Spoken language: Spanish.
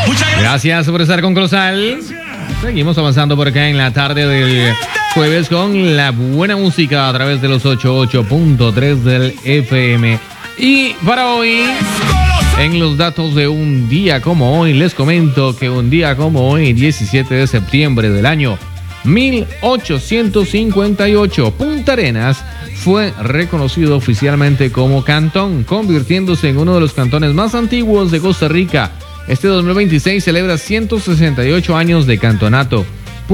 Gracias por estar con Colosal. Seguimos avanzando por acá en la tarde del jueves con la buena música a través de los 88.3 del FM. Y para hoy, en los datos de un día como hoy, les comento que un día como hoy, 17 de septiembre del año 1858, Punta Arenas fue reconocido oficialmente como cantón, convirtiéndose en uno de los cantones más antiguos de Costa Rica. Este 2026 celebra 168 años de cantonato.